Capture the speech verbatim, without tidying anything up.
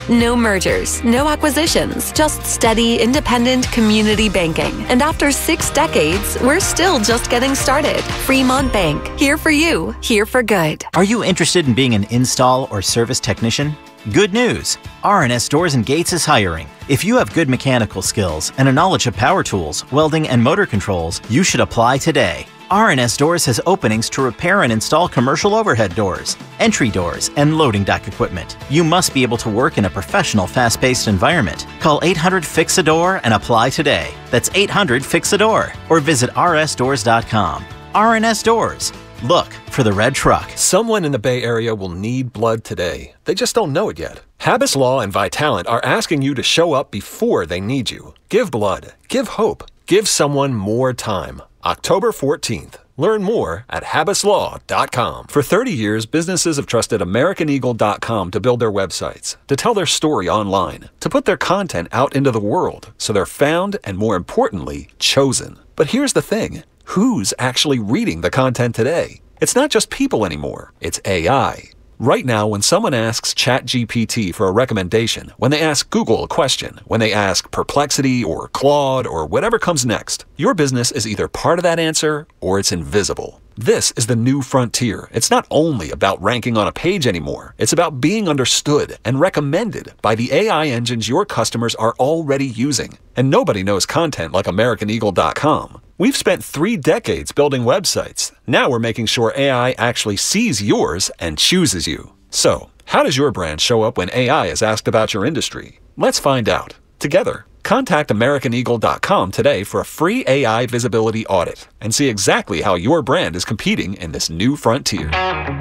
No mergers, no acquisitions, just steady, independent community banking. And after six decades, we're still just getting started. Fremont Bank, here for you, here for good. Are you interested in being an install or service technician? Good news! R and S Doors and Gates is hiring. If you have good mechanical skills and a knowledge of power tools, welding, and motor controls, you should apply today. R and S Doors has openings to repair and install commercial overhead doors, entry doors, and loading dock equipment. You must be able to work in a professional, fast-paced environment. Call eight hundred fix a door and apply today. That's eight hundred fix a door, or visit r s doors dot com. R and S Doors. Look for the red truck. Someone in the Bay Area will need blood today. They just don't know it yet. Habas Law and Vitalant are asking you to show up before they need you. Give blood. Give hope. Give someone more time. October fourteenth. Learn more at habas law dot com. For thirty years, businesses have trusted American Eagle dot com to build their websites, to tell their story online, to put their content out into the world so they're found and, more importantly, chosen. But here's the thing. Who's actually reading the content today? It's not just people anymore. It's A I. Right now, when someone asks ChatGPT for a recommendation, when they ask Google a question, when they ask Perplexity or Claude or whatever comes next, your business is either part of that answer or it's invisible. This is the new frontier. It's not only about ranking on a page anymore. It's about being understood and recommended by the A I engines your customers are already using. And nobody knows content like American Eagle dot com. We've spent three decades building websites. Now we're making sure A I actually sees yours and chooses you. So, how does your brand show up when A I is asked about your industry? Let's find out. Together. Contact American Eagle dot com today for a free A I visibility audit and see exactly how your brand is competing in this new frontier.